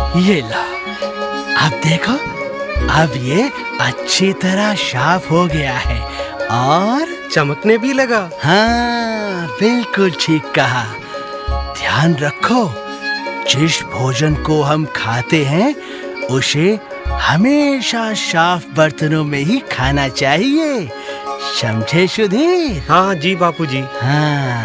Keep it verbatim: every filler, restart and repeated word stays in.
ये लो, अब देखो, अब ये अच्छी तरह साफ हो गया है और चमकने भी लगा। हाँ, बिल्कुल ठीक कहा। ध्यान रखो, जिस भोजन को हम खाते हैं उसे हमेशा साफ बर्तनों में ही खाना चाहिए, समझे सुधीर? हाँ जी बापूजी। हाँ।